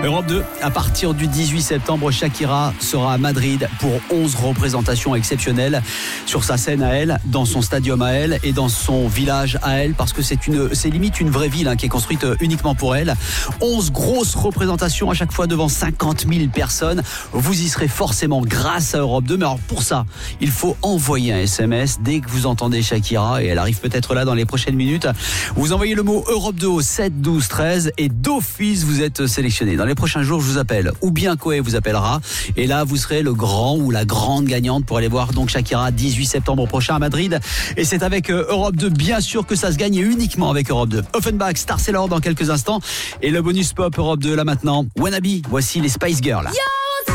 Europe 2, à partir du 18 septembre, Shakira sera à Madrid pour 11 représentations exceptionnelles sur sa scène à elle, dans son stadium à elle et dans son village à elle, parce que c'est limite une vraie ville qui est construite uniquement pour elle. 11 grosses représentations à chaque fois devant 50 000 personnes. Vous y serez forcément grâce à Europe 2. Mais alors pour ça, il faut envoyer un SMS dès que vous entendez Shakira, et elle arrive peut-être là dans les prochaines minutes. Vous envoyez le mot Europe 2 au 7 12 13 et d'office vous êtes sélectionné. Dans les prochains jours, je vous appelle, ou bien Koé vous appellera, et là vous serez le grand ou la grande gagnante pour aller voir donc Shakira 18 septembre prochain à Madrid. Et c'est avec Europe 2 bien sûr que ça se gagne, et uniquement avec Europe 2. Offenbach, Star Sailor dans quelques instants, et le bonus pop Europe 2 là maintenant. Wannabe, voici les Spice Girls. Yo